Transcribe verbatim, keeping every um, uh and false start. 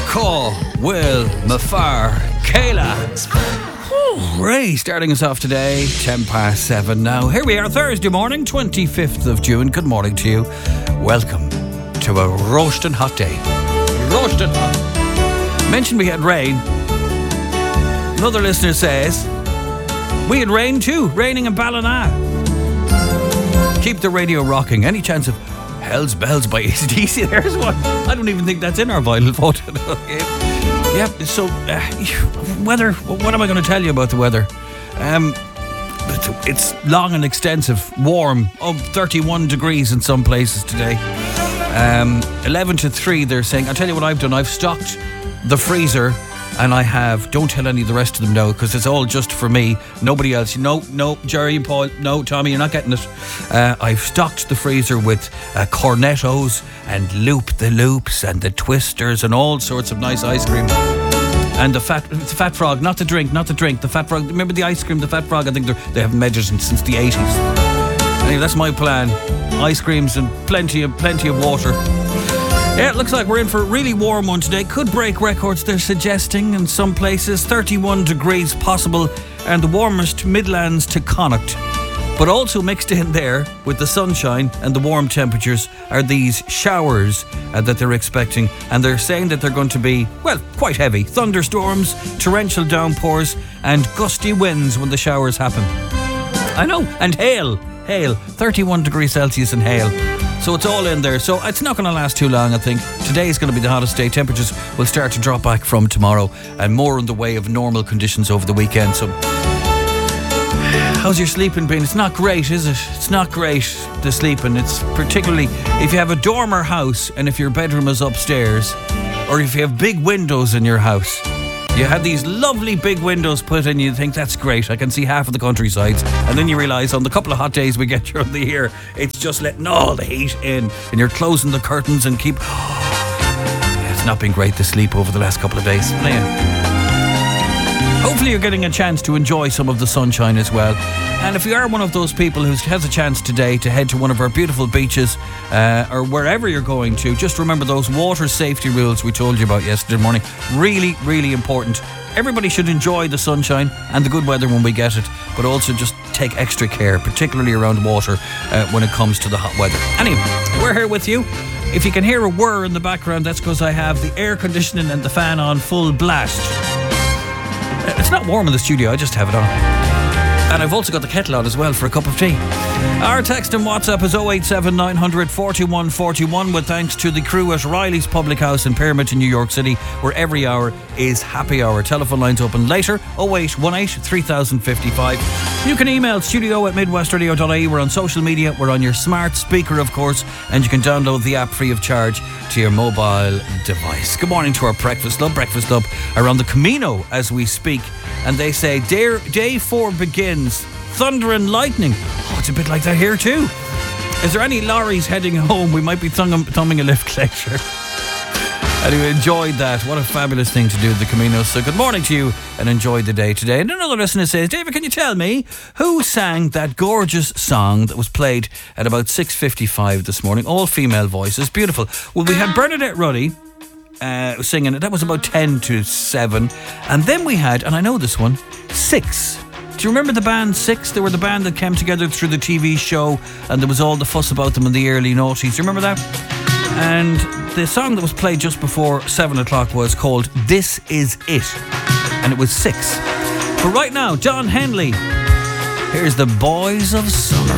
Call Will Mafar Kayla. Whew, Ray starting us off today, ten past seven now. Here we are, Thursday morning, twenty-fifth of June. Good morning to you. Welcome to a roasting hot day. Roasting hot. Mentioned we had rain. Another listener says we had rain too, raining in Ballina. Keep the radio rocking. Any chance of Hell's Bells by A C D C? There's one. I don't even think that's in our vinyl photo. Yeah, so uh, weather, what am I going to tell you about the weather? Um, it's long and extensive, warm, oh, thirty-one degrees in some places today. Um, eleven to three they're saying. I'll tell you what I've done. I've stocked the freezer. And I have, don't tell any of the rest of them now, because it's all just for me, nobody else. No, no, Jerry and Paul, no, Tommy, you're not getting it. Uh, I've stocked the freezer with uh, cornettos and Loop the Loops and the Twisters and all sorts of nice ice cream. And the fat, the fat frog, not the drink, not the drink, the fat frog. Remember the ice cream, the fat frog? I think they haven't measured since the eighties. Anyway, that's my plan. Ice creams and plenty of plenty of water. Yeah, it looks like we're in for a really warm one today. Could break records, they're suggesting, in some places. thirty-one degrees possible, and the warmest Midlands to Connacht. But also mixed in there with the sunshine and the warm temperatures are these showers uh, that they're expecting. And they're saying that they're going to be, well, quite heavy. Thunderstorms, torrential downpours, and gusty winds when the showers happen. I know, and hail. Hail. thirty-one degrees Celsius and hail. So it's all in there. So it's not going to last too long, I think. Today is going to be the hottest day. Temperatures will start to drop back from tomorrow and more in the way of normal conditions over the weekend. So how's your sleeping been? It's not great, is it? It's not great, the sleeping. It's particularly if you have a dormer house and if your bedroom is upstairs, or if you have big windows in your house. You had these lovely big windows put in, you think that's great, I can see half of the countryside. And then you realise on the couple of hot days we get during the year, it's just letting all the heat in and you're closing the curtains and keep... It's not been great to sleep over the last couple of days. Anyway. Hopefully you're getting a chance to enjoy some of the sunshine as well. And if you are one of those people who has a chance today to head to one of our beautiful beaches uh, or wherever you're going to, just remember those water safety rules we told you about yesterday morning. Really, really important. Everybody should enjoy the sunshine and the good weather when we get it, but also just take extra care, particularly around water uh, when it comes to the hot weather. Anyway, we're here with you. If you can hear a whir in the background, that's because I have the air conditioning and the fan on full blast. It's not warm in the studio, I just have it on. And I've also got the kettle on as well for a cup of tea. Our text and WhatsApp is oh eight seven nine hundred forty-one forty-one, with thanks to the crew at Riley's Public House in Pyramid in New York City, where every hour is happy hour. Telephone lines open later, oh eight one eight three thousand fifty-five. You can email studio at midwestradio dot I E. We're on social media, we're on your smart speaker, of course, and you can download the app free of charge to your mobile device. Good morning to our Breakfast Club. Breakfast Club are on the Camino as we speak, and they say day, day four begins, thunder and lightning. Oh, it's a bit like that here too. Is there any lorries heading home? We might be thung- thumbing a lift later. Anyway, enjoyed that. What a fabulous thing to do at the Camino. So good morning to you and enjoy the day today. And another listener says, David, can you tell me who sang that gorgeous song that was played at about six fifty-five this morning? All female voices. Beautiful. Well, we had Bernadette Ruddy uh, singing it. That was about ten to seven. And then we had, and I know this one, Six. Do you remember the band Six? They were the band that came together through the T V show and there was all the fuss about them in the early noughties. Do you remember that? And the song that was played just before seven o'clock was called This Is It. And it was Six. But right now, John Henley. Here's the Boys of Summer.